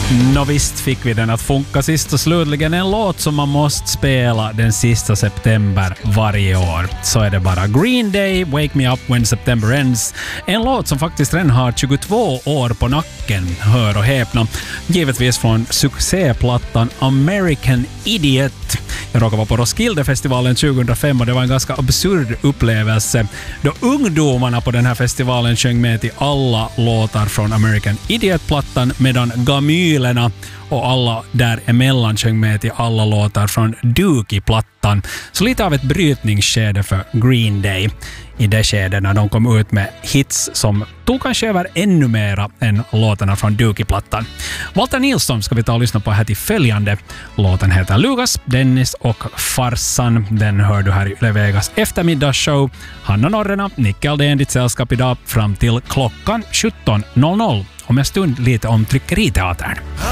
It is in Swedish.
Visst fick vi den att funka sist och slutligen en låt som man måste spela den sista september varje år. Så är det bara. Green Day, Wake Me Up When September Ends. En låt som faktiskt redan har 22 år på nacken, hör och häpna. Givetvis från succéplattan American Idiot. Jag råkade vara på Roskildefestivalen 2005 och det var en ganska absurd upplevelse då ungdomarna på den här festivalen sjöng med till alla låtar från American Idiot-plattan medan gamylerna och alla däremellan sjöng med till alla låtar från Dookie-plattan. Så lite av ett brytningsskede för Green Day i det skedet när de kom ut med hits som tog kanske över ännu mera än låtarna från Dookie-plattan. Walter Nilsson ska vi ta och lyssna på här till följande. Låten heter Lukas, Dennis och Farsan. Den hör du här i Yle Vegas eftermiddagsshow. Hanna Norrena, Nicke Aldén, ditt sällskap idag fram till klockan 17.00. Om en stund lite om tryckeriteatern.